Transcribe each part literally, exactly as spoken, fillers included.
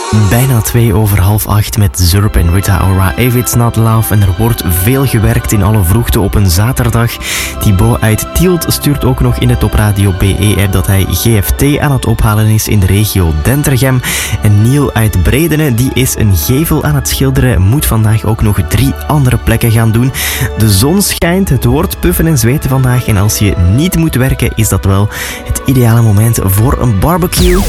Bijna twee over half acht met Zurp en Rita Ora. If It's Not Love. En er wordt veel gewerkt in alle vroegte op een zaterdag. Thibaut uit Tielt stuurt ook nog in de Top Radio B E-app dat hij G F T aan het ophalen is in de regio Dentergem. En Niel uit Bredene, die is een gevel aan het schilderen, moet vandaag ook nog drie andere plekken gaan doen. De zon schijnt, het wordt puffen en zweten vandaag. En als je niet moet werken, is dat wel het ideale moment voor een barbecue.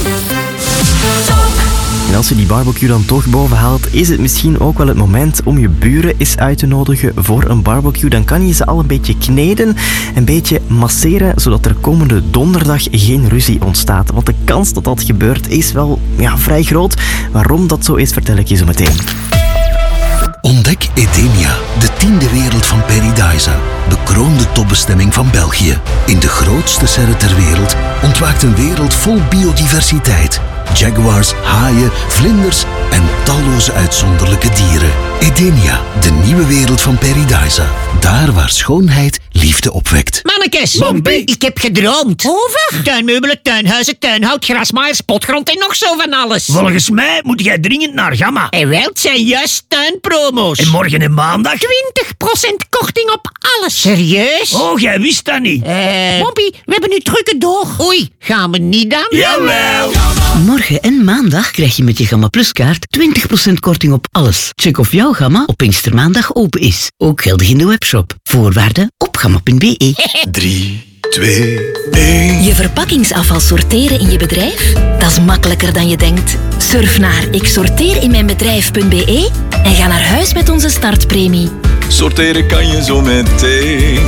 En als je die barbecue dan toch boven haalt, is het misschien ook wel het moment om je buren eens uit te nodigen voor een barbecue. Dan kan je ze al een beetje kneden, een beetje masseren, zodat er komende donderdag geen ruzie ontstaat. Want de kans dat dat gebeurt is wel ja, vrij groot. Waarom dat zo is, vertel ik je zo meteen. Ontdek Edenia, de tiende wereld van Paradise. Bekroonde topbestemming van België. In de grootste serre ter wereld ontwaakt een wereld vol biodiversiteit. Jaguars, haaien, vlinders en talloze uitzonderlijke dieren. Edenia, de nieuwe wereld van Paradise. Daar waar schoonheid liefde opwekt. Mannekes, Bompie. ik heb gedroomd. Over? Tuinmeubelen, tuinhuizen, tuinhout, grasmaaiers, potgrond en nog zo van alles. Volgens mij moet jij dringend naar Gamma. En wel, het zijn juist tuinpromo's. En morgen en maandag? twintig procent korting op alles. Serieus? Oh, jij wist dat niet. Eh... Bompie, we hebben nu drukke door. Oei, gaan we niet dan? Jawel. Morgen en maandag krijg je met je Gamma Plus kaart twintig procent korting op alles. Check of jouw Gamma op Pinkstermaandag open is. Ook geldig in de webshop. Voorwaarden op gamma punt b e. drie, twee, één. Je verpakkingsafval sorteren in je bedrijf? Dat is makkelijker dan je denkt. Surf naar ik sorteer in mijn bedrijf punt b e en ga naar huis met onze startpremie. Sorteren kan je zo meteen.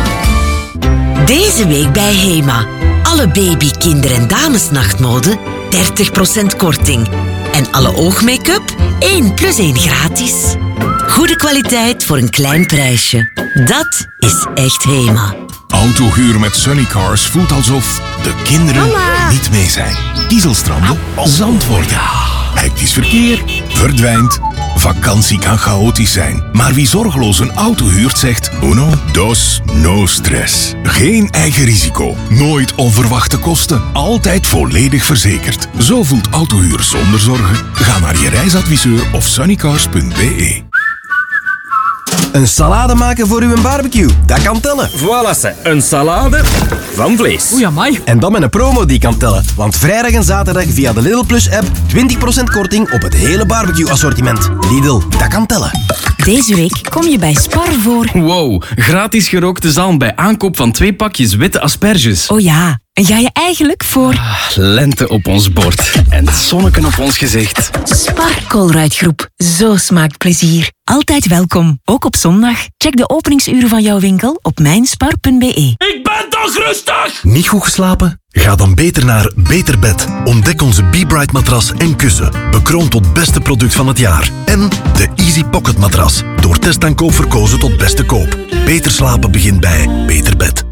Deze week bij Hema. Alle baby, kinder- en damesnachtmode dertig procent korting. En alle oogmake-up één plus één gratis. Goede kwaliteit voor een klein prijsje. Dat is echt Hema. Autohuur met Sunnycars voelt alsof de kinderen Mama. niet mee zijn. Dieselstranden zand worden. Hectisch verkeer verdwijnt. Vakantie kan chaotisch zijn. Maar wie zorgeloos een auto huurt zegt uno, dos, no stress. Geen eigen risico. Nooit onverwachte kosten. Altijd volledig verzekerd. Zo voelt autohuur zonder zorgen. Ga naar je reisadviseur of sunnycars punt b e. Een salade maken voor uw barbecue, dat kan tellen. Voilà, ze. Een salade van vlees. Oei, amai. En dan met een promo die kan tellen. Want vrijdag en zaterdag via de Lidl Plus app twintig procent korting op het hele barbecue assortiment. Lidl, dat kan tellen. Deze week kom je bij Spar voor... Wow, gratis gerookte zalm bij aankoop van twee pakjes witte asperges. Oh ja, en ga je eigenlijk voor... Ah, lente op ons bord en zonneken op ons gezicht. Spar Colruyt-groep. Zo smaakt plezier. Altijd welkom, ook op zondag. Check de openingsuren van jouw winkel op mijnspar punt b e. Ik ben toch rustig? Niet goed geslapen? Ga dan beter naar Beter Bed. Ontdek onze Be-Bright matras en kussen. Bekroond tot beste product van het jaar. En de Easy Pocket matras. Door test en koop verkozen tot beste koop. Beter slapen begint bij Beter Bed.